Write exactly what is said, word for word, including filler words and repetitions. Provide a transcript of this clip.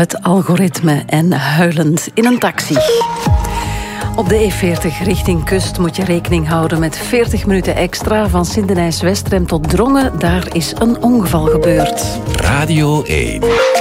Het algoritme en huilend in een taxi. Op de E veertig richting Kust moet je rekening houden met veertig minuten extra van Sint-Denijs-Westrem tot Drongen. Daar is een ongeval gebeurd. Radio één.